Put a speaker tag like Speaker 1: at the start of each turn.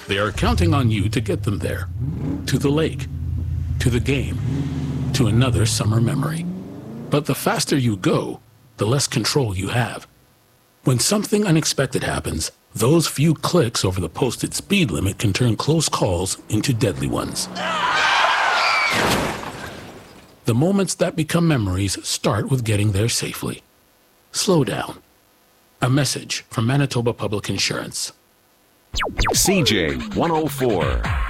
Speaker 1: They are counting on you to get them there. To the lake, to the game, to another summer memory. But the faster you go, the less control you have. When something unexpected happens, those few clicks over the posted speed limit can turn close calls into deadly ones. The moments that become memories start with getting there safely. Slow down. A message from Manitoba Public Insurance.
Speaker 2: CJ 104.